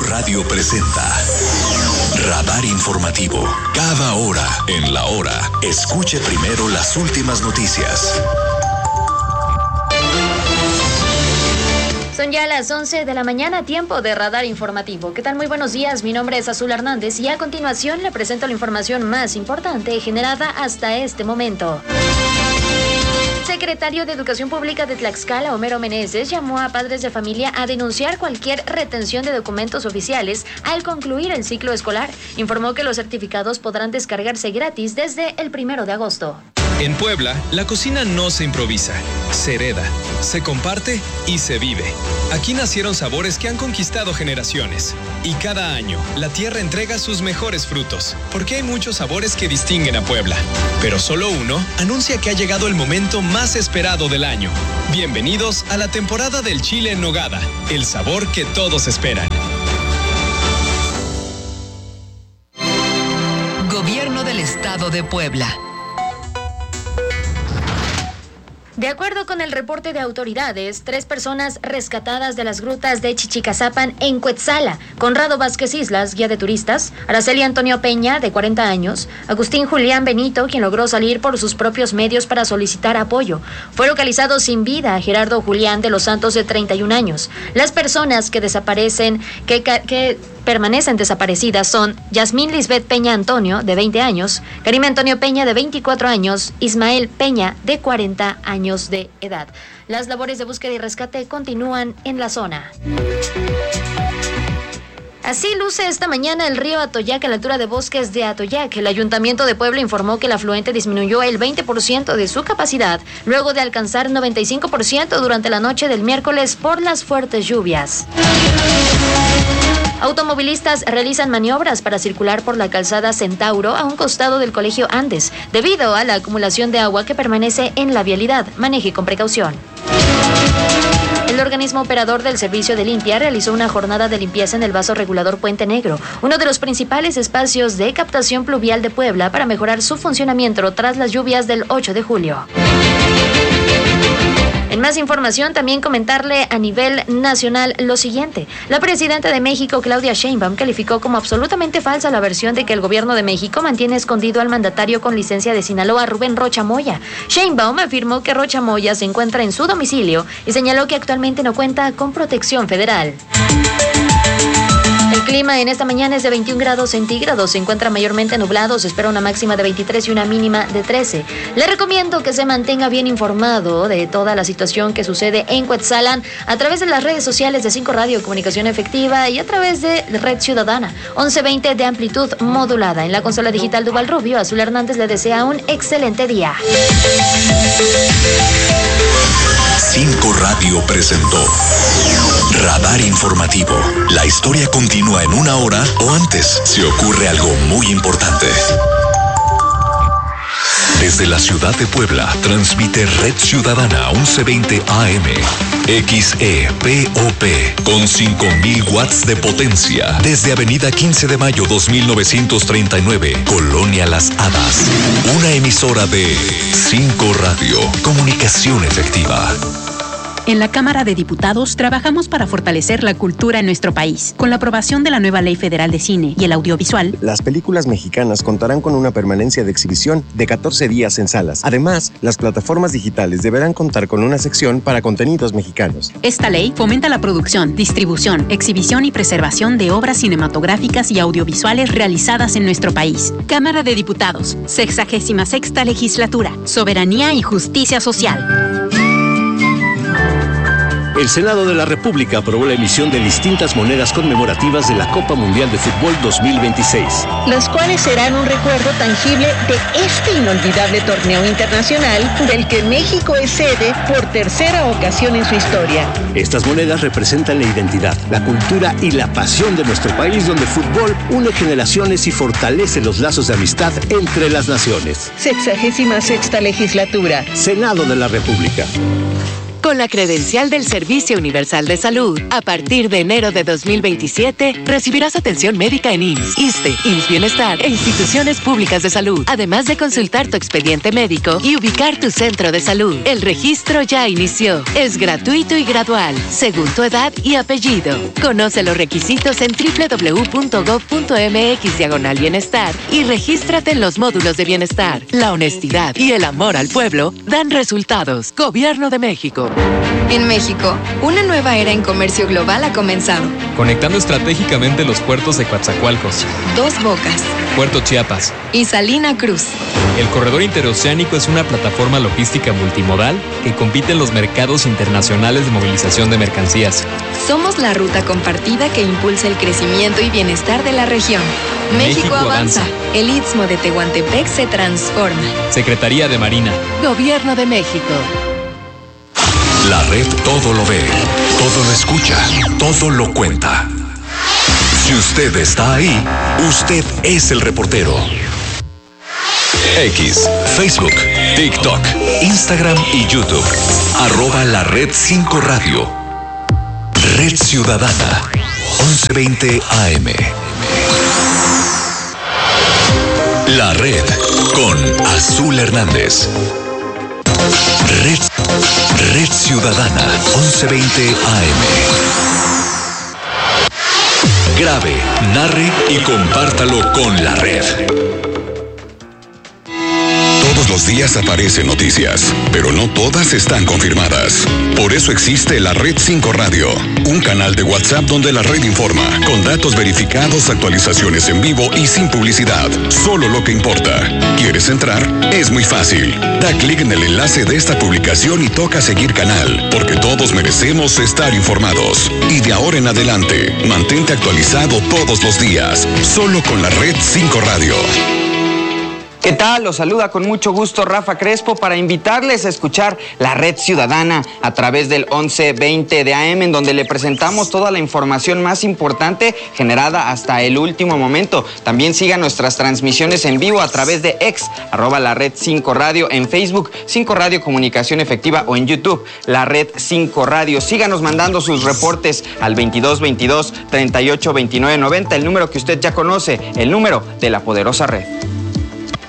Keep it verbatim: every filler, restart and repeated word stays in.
Radio presenta Radar Informativo. Cada hora en la hora, escuche primero las últimas noticias. Son ya las once de la mañana, tiempo de Radar Informativo. ¿Qué tal? Muy buenos días, mi nombre es Azul Hernández y a continuación le presento la información más importante generada hasta este momento. El secretario de Educación Pública de Tlaxcala, Homero Meneses, llamó a padres de familia a denunciar cualquier retención de documentos oficiales al concluir el ciclo escolar. Informó que los certificados podrán descargarse gratis desde el primero de agosto. En Puebla, la cocina no se improvisa, se hereda, se comparte y se vive. Aquí nacieron sabores que han conquistado generaciones. Y cada año, la tierra entrega sus mejores frutos, porque hay muchos sabores que distinguen a Puebla. Pero solo uno anuncia que ha llegado el momento más esperado del año. Bienvenidos a la temporada del chile en nogada, el sabor que todos esperan. Gobierno del Estado de Puebla. De acuerdo con el reporte de autoridades, tres personas rescatadas de las grutas de Chichicazapan en Cuetzala: Conrado Vázquez Islas, guía de turistas; Araceli Antonio Peña, de cuarenta años; Agustín Julián Benito, quien logró salir por sus propios medios para solicitar apoyo. Fue localizado sin vida Gerardo Julián de los Santos, de treinta y un años. Las personas que desaparecen, que, que permanecen desaparecidas son Yasmín Lisbeth Peña Antonio, de veinte años; Karim Antonio Peña, de veinticuatro años; Ismael Peña, de cuarenta años de edad. Las labores de búsqueda y rescate continúan en la zona. Así luce esta mañana el río Atoyac a la altura de Bosques de Atoyac. El Ayuntamiento de Puebla informó que el afluente disminuyó el veinte por ciento de su capacidad, luego de alcanzar noventa y cinco por ciento durante la noche del miércoles por las fuertes lluvias. Automovilistas realizan maniobras para circular por la calzada Centauro a un costado del Colegio Andes, debido a la acumulación de agua que permanece en la vialidad. Maneje con precaución. El organismo operador del Servicio de Limpia realizó una jornada de limpieza en el vaso regulador Puente Negro, uno de los principales espacios de captación pluvial de Puebla, para mejorar su funcionamiento tras las lluvias del ocho de julio. En más información, también comentarle a nivel nacional lo siguiente. La presidenta de México, Claudia Sheinbaum, calificó como absolutamente falsa la versión de que el gobierno de México mantiene escondido al mandatario con licencia de Sinaloa, Rubén Rocha Moya. Sheinbaum afirmó que Rocha Moya se encuentra en su domicilio y señaló que actualmente no cuenta con protección federal. El clima en esta mañana es de veintiún grados centígrados, se encuentra mayormente nublado, se espera una máxima de veintitrés y una mínima de trece. Le recomiendo que se mantenga bien informado de toda la situación que sucede en Cuetzalan a través de las redes sociales de cinco Radio, Comunicación Efectiva, y a través de Red Ciudadana, once veinte de amplitud modulada. En la consola digital Duval Rubio, Azul Hernández le desea un excelente día. cinco Radio presentó Radar Informativo. La historia continúa en una hora o antes si ocurre algo muy importante. Desde la ciudad de Puebla, transmite Red Ciudadana once veinte A M, X E P O P, con cinco mil watts de potencia. Desde Avenida quince de mayo dos mil novecientos treinta y nueve, Colonia Las Hadas. Una emisora de cinco Radio, Comunicación Efectiva. En la Cámara de Diputados trabajamos para fortalecer la cultura en nuestro país. Con la aprobación de la nueva Ley Federal de Cine y el Audiovisual, las películas mexicanas contarán con una permanencia de exhibición de catorce días en salas. Además, las plataformas digitales deberán contar con una sección para contenidos mexicanos. Esta ley fomenta la producción, distribución, exhibición y preservación de obras cinematográficas y audiovisuales realizadas en nuestro país. Cámara de Diputados, sexagésima sexta legislatura, soberanía y justicia social. El Senado de la República aprobó la emisión de distintas monedas conmemorativas de la Copa Mundial de Fútbol dos mil veintiséis. Las cuales serán un recuerdo tangible de este inolvidable torneo internacional del que México es sede por tercera ocasión en su historia. Estas monedas representan la identidad, la cultura y la pasión de nuestro país, donde el fútbol une generaciones y fortalece los lazos de amistad entre las naciones. Sexagésima sexta legislatura. Senado de la República. Con la credencial del Servicio Universal de Salud, a partir de enero de dos mil veintisiete, recibirás atención médica en I M S S, ISSSTE, I M S S Bienestar e instituciones públicas de salud, además de consultar tu expediente médico y ubicar tu centro de salud. El registro ya inició. Es gratuito y gradual, según tu edad y apellido. Conoce los requisitos en doble u doble u doble u punto gov punto eme equis diagonal bienestar y regístrate en los módulos de bienestar. La honestidad y el amor al pueblo dan resultados. Gobierno de México. En México, una nueva era en comercio global ha comenzado. Conectando estratégicamente los puertos de Coatzacoalcos, Dos Bocas, Puerto Chiapas y Salina Cruz. El corredor interoceánico es una plataforma logística multimodal que compite en los mercados internacionales de movilización de mercancías. Somos la ruta compartida que impulsa el crecimiento y bienestar de la región. México, México avanza. avanza. El Istmo de Tehuantepec se transforma. Secretaría de Marina. Gobierno de México. La red todo lo ve, todo lo escucha, todo lo cuenta. Si usted está ahí, usted es el reportero. X, Facebook, TikTok, Instagram y YouTube. Arroba la red cinco radio. Red Ciudadana, once veinte A M. La red con Azul Hernández. Red, Red Ciudadana, once veinte A M. Grabe, narre y compártalo con la red. Todos los días aparecen noticias, pero no todas están confirmadas. Por eso existe la Red cinco Radio, un canal de WhatsApp donde la red informa, con datos verificados, actualizaciones en vivo y sin publicidad. Solo lo que importa. ¿Quieres entrar? Es muy fácil. Da clic en el enlace de esta publicación y toca seguir canal, porque todos merecemos estar informados. Y de ahora en adelante, mantente actualizado todos los días, solo con la Red cinco Radio. ¿Qué tal? Los saluda con mucho gusto Rafa Crespo para invitarles a escuchar la Red Ciudadana a través del once veinte de A M, en donde le presentamos toda la información más importante generada hasta el último momento. También sigan nuestras transmisiones en vivo a través de X, arroba la Red cinco Radio, en Facebook, cinco Radio Comunicación Efectiva, o en YouTube, la Red cinco Radio. Síganos mandando sus reportes al veintidós veintidós treinta y ocho veintinueve noventa, el número que usted ya conoce, el número de la poderosa red.